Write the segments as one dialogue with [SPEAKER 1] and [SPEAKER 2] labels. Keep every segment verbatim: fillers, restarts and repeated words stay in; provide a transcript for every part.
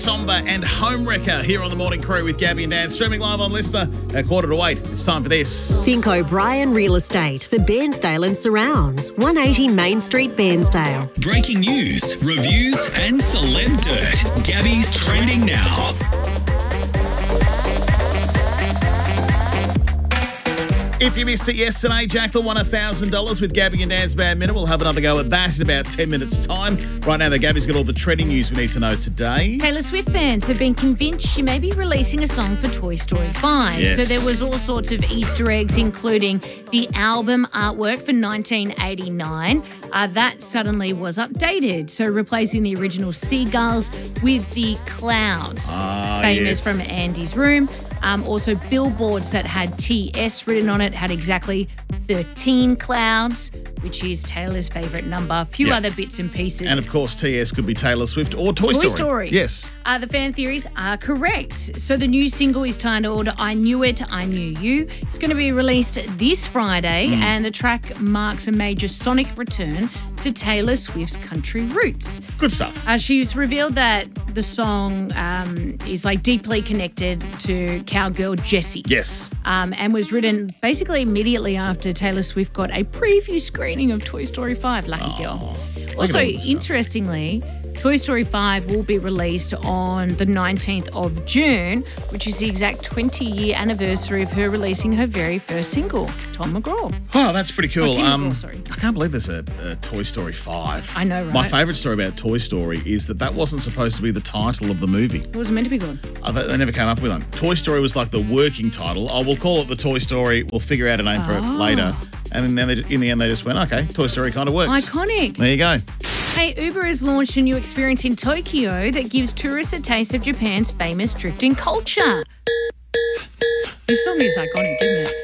[SPEAKER 1] Somber and Homewrecker here on the Morning Crew with Gabby and Dan, streaming live on Lister at quarter to eight. It's time for this.
[SPEAKER 2] Think O'Brien Real Estate for Bairnsdale and surrounds. one eighty Main Street, Bairnsdale.
[SPEAKER 3] Breaking news, reviews and celeb dirt. Gabby's trending now.
[SPEAKER 1] If you missed it yesterday, Jackal won one thousand dollars with Gabby and Dan's Bad Minute. We'll have another go at that in about ten minutes' time. Right now, though, Gabby's got all the trending news we need to know today.
[SPEAKER 4] Taylor Swift fans have been convinced she may be releasing a song for Toy Story five.
[SPEAKER 1] Yes.
[SPEAKER 4] So there was all sorts of Easter eggs, including the album artwork for nineteen eighty-nine. Uh, that suddenly was updated, so replacing the original seagulls with the clouds,
[SPEAKER 1] Ah,
[SPEAKER 4] famous
[SPEAKER 1] yes.
[SPEAKER 4] from Andy's Room. Um, also, billboards that had T S written on it had exactly thirteen clouds, which is Taylor's favourite number. A few
[SPEAKER 1] Yep.
[SPEAKER 4] other bits and pieces.
[SPEAKER 1] And, of course, T S could be Taylor Swift or Toy,
[SPEAKER 4] Toy
[SPEAKER 1] Story.
[SPEAKER 4] Story.
[SPEAKER 1] Yes.
[SPEAKER 4] Uh, the fan theories are correct. So the new single is titled I Knew It, I Knew You. It's going to be released this Friday,
[SPEAKER 1] Mm.
[SPEAKER 4] and the track marks a major sonic return to Taylor Swift's country roots.
[SPEAKER 1] Good stuff.
[SPEAKER 4] Uh, she's revealed that the song um, is like deeply connected to cowgirl Jessie.
[SPEAKER 1] Yes.
[SPEAKER 4] Um, and was written basically immediately after Taylor Swift got a preview screening of Toy Story five. Lucky girl. Also,
[SPEAKER 1] all this stuff.
[SPEAKER 4] interestingly, Toy Story five will be released on the nineteenth of June, which is the exact twenty-year anniversary of her releasing her very first single, Tom McGraw.
[SPEAKER 1] Oh, that's pretty cool.
[SPEAKER 4] Oh, Tim McGraw, sorry.
[SPEAKER 1] I can't believe there's a, a Toy Story five.
[SPEAKER 4] I know, right?
[SPEAKER 1] My favourite story about Toy Story is that that wasn't supposed to be the title of the movie.
[SPEAKER 4] It wasn't meant to be good.
[SPEAKER 1] Uh, they, they never came up with one. Toy Story was like the working title. Oh, we'll call it the Toy Story. We'll figure out a name for it
[SPEAKER 4] Oh.
[SPEAKER 1] later. And then they, in the end, they just went, okay, Toy Story kind of works.
[SPEAKER 4] Iconic.
[SPEAKER 1] There you go.
[SPEAKER 4] Hey, Uber has launched a new experience in Tokyo that gives tourists a taste of Japan's famous drifting culture. This song is iconic, isn't it?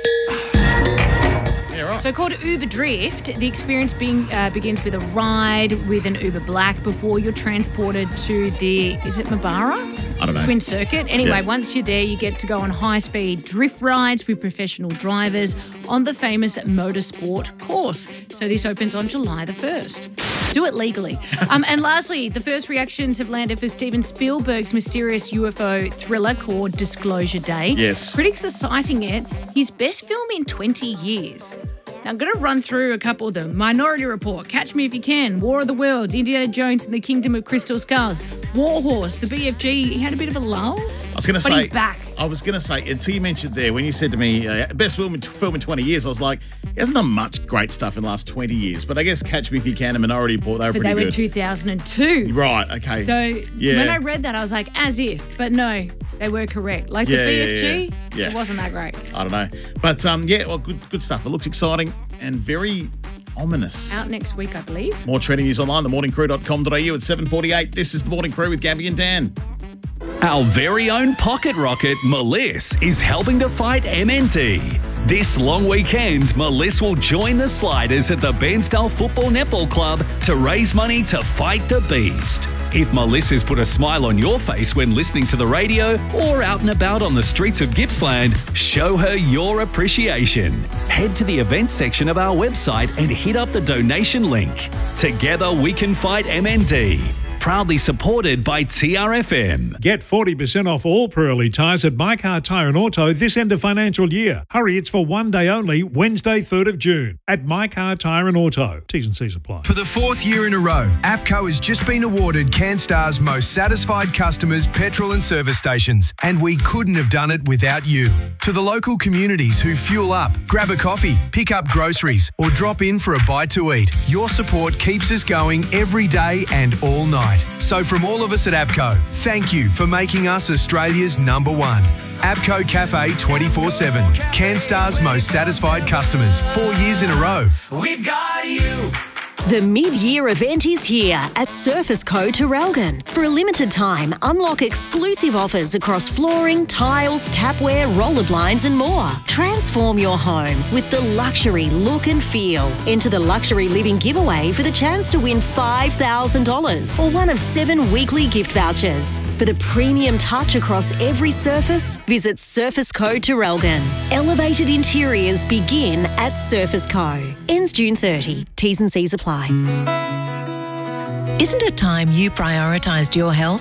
[SPEAKER 1] Yeah, right.
[SPEAKER 4] So called Uber Drift, the experience being, uh, begins with a ride with an Uber Black before you're transported to the, is it Mabara?
[SPEAKER 1] I don't know.
[SPEAKER 4] Twin Circuit. Anyway,
[SPEAKER 1] Yeah.
[SPEAKER 4] once you're there, you get to go on high-speed drift rides with professional drivers on the famous motorsport course. So this opens on July the first. Do it legally. um, and lastly, the first reactions have landed for Steven Spielberg's mysterious U F O thriller called Disclosure Day.
[SPEAKER 1] Yes.
[SPEAKER 4] Critics are citing it his best film in twenty years. Now, I'm going to run through a couple of them. Minority Report, Catch Me If You Can, War of the Worlds, Indiana Jones and the Kingdom of Crystal Skulls, Warhorse, the B F G. He had a bit of a lull.
[SPEAKER 1] I was going to
[SPEAKER 4] But
[SPEAKER 1] say,
[SPEAKER 4] he's back.
[SPEAKER 1] I was going to say, until you mentioned there, when you said to me, uh, best film in, film in twenty years, I was like, he hasn't done much great stuff in the last twenty years. But I guess Catch Me If You Can and Minority Report, they were
[SPEAKER 4] But
[SPEAKER 1] pretty
[SPEAKER 4] they were
[SPEAKER 1] good.
[SPEAKER 4] two thousand two.
[SPEAKER 1] Right, okay.
[SPEAKER 4] So
[SPEAKER 1] Yeah.
[SPEAKER 4] when I read that, I was like, as if. But no, they were correct. Like
[SPEAKER 1] Yeah,
[SPEAKER 4] the
[SPEAKER 1] yeah,
[SPEAKER 4] B F G,
[SPEAKER 1] yeah. Yeah.
[SPEAKER 4] it wasn't that great.
[SPEAKER 1] I don't know. But um, yeah, well, good, good stuff. It looks exciting and very ominous.
[SPEAKER 4] Out next week, I believe.
[SPEAKER 1] More trending news online, the morning crew dot com dot a u at seven forty-eight. This is The Morning Crew with Gabby and Dan.
[SPEAKER 3] Our very own pocket rocket, Meliss, is helping to fight M N T. This long weekend, Meliss will join the Sliders at the Bairnsdale Football Netball Club to raise money to fight the beast. If Meliss has put a smile on your face when listening to the radio or out and about on the streets of Gippsland, show her your appreciation. Head to the events section of our website and hit up the donation link. Together we can fight M N T. Proudly supported by T R F M.
[SPEAKER 5] Get forty percent off all Pirelli tyres at My Car Tyre and Auto this end of financial year. Hurry, it's for one day only, Wednesday, third of June, at My Car Tyre and Auto. T's and C's apply.
[SPEAKER 6] For the fourth year in a row, APCO has just been awarded CanStar's most satisfied customers petrol and service stations, and we couldn't have done it without you. To the local communities who fuel up, grab a coffee, pick up groceries, or drop in for a bite to eat, your support keeps us going every day and all night. So from all of us at APCO, thank you for making us Australia's number one. APCO Cafe twenty-four seven. CanStar's most satisfied customers. Four years in a row.
[SPEAKER 7] We've got you.
[SPEAKER 2] The mid-year event is here at Surface Co. Terrelgan. For a limited time, unlock exclusive offers across flooring, tiles, tapware, roller blinds and more. Transform your home with the luxury look and feel. Enter the Luxury Living giveaway for the chance to win five thousand dollars or one of seven weekly gift vouchers. For the premium touch across every surface, visit Surface Co. Terrelgan. Elevated interiors begin at Surface Co. Ends June thirtieth. T's and C's apply.
[SPEAKER 8] Isn't it time you prioritised your health?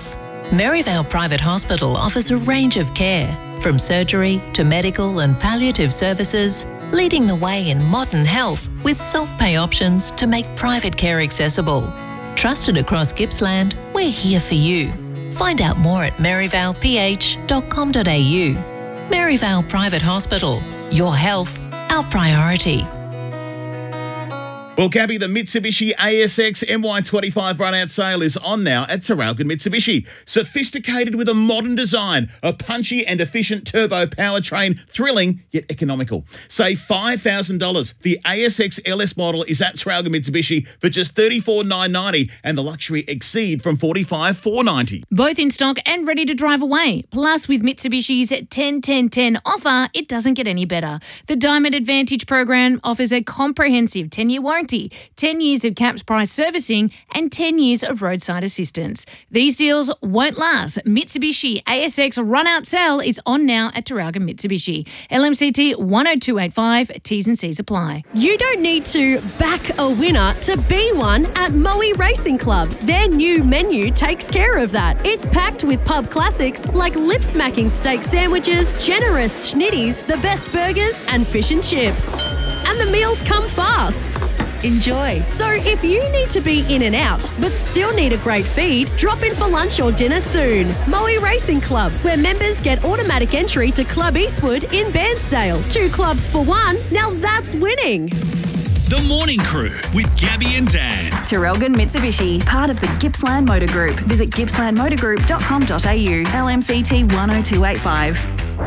[SPEAKER 7] Maryvale Private Hospital offers a range of care, from surgery to medical and palliative services, leading the way in modern health with self-pay options to make private care accessible. Trusted across Gippsland, we're here for you. Find out more at maryvale p h dot com dot a u. Maryvale Private Hospital. Your health, our priority.
[SPEAKER 1] Well, Gabby, the Mitsubishi A S X M Y twenty-five run-out sale is on now at Traralgon Mitsubishi. Sophisticated with a modern design, a punchy and efficient turbo powertrain, thrilling yet economical. Save five thousand dollars. The A S X L S model is at Traralgon Mitsubishi for just thirty-four thousand nine hundred ninety dollars and the luxury Exceed from forty-five thousand four hundred ninety dollars.
[SPEAKER 4] Both in stock and ready to drive away. Plus, with Mitsubishi's ten ten ten offer, it doesn't get any better. The Diamond Advantage program offers a comprehensive ten-year warranty, ten years of caps price servicing and ten years of roadside assistance. These deals won't last. Mitsubishi A S X run-out sale is on now at Traralgon Mitsubishi. L M C T one oh two eight five, T's and C's apply.
[SPEAKER 8] You don't need to back a winner to be one at Moe Racing Club. Their new menu takes care of that. It's packed with pub classics like lip-smacking steak sandwiches, generous schnitties, the best burgers and fish and chips. And the meals come fast. Enjoy. So if you need to be in and out, but still need a great feed, drop in for lunch or dinner soon. Moe Racing Club, where members get automatic entry to Club Eastwood in Bairnsdale. Two clubs for one. Now that's winning.
[SPEAKER 3] The Morning Crew with Gabby and Dan.
[SPEAKER 9] Traralgon Mitsubishi, part of the Gippsland Motor Group. Visit gippsland motor group dot com dot a u. L M C T one oh two eight five.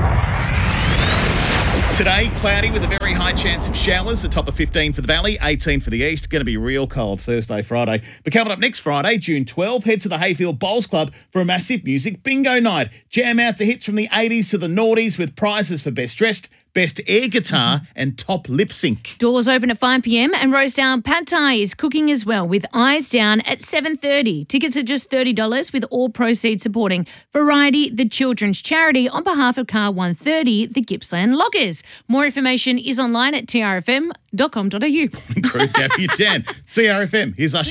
[SPEAKER 1] Today, cloudy with a very high chance of showers, a top of fifteen for the valley, eighteen for the east. Going to be real cold Thursday, Friday. But coming up next Friday, June twelfth, head to the Hayfield Bowls Club for a massive music bingo night. Jam out to hits from the eighties to the noughties with prizes for best dressed, best air guitar and top lip sync.
[SPEAKER 4] Doors open at five p.m. and Rosedown Pad Thai is cooking as well with Eyes Down at seven thirty. Tickets are just thirty dollars with all proceeds supporting Variety, the children's charity, on behalf of Car one thirty, the Gippsland Loggers. More information is online at t r f m dot com dot a u.
[SPEAKER 1] Crew, Gabby and Dan. T R F M, here's Usher.